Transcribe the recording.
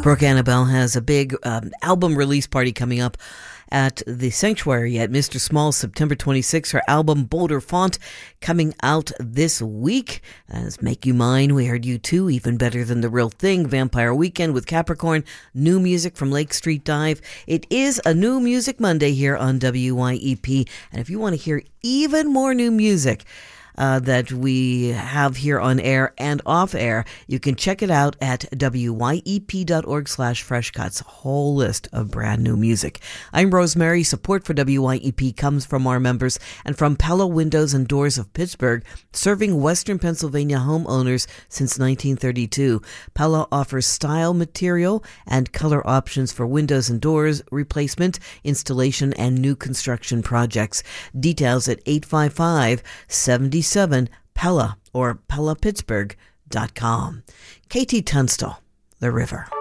Brooke Annabelle has a big album release party coming up at the Sanctuary at Mr. Small's September 26th. Her album Bolder Font coming out this week. As Make You Mine, We Heard You Too, Even Better Than the Real Thing, Vampire Weekend with Capricorn, new music from Lake Street Dive. It is a New Music Monday here on WYEP. And if you want to hear even more new music that we have here on air and off air, you can check it out at wyep.org/freshcuts. A whole list of brand new music. I'm Rosemary. Support for WYEP comes from our members and from Pella Windows and Doors of Pittsburgh, serving Western Pennsylvania homeowners since 1932. Pella offers style, material, and color options for windows and doors replacement, installation, and new construction projects. Details at 855-77 Pella or PellaPittsburgh.com. KT Tunstall, The River.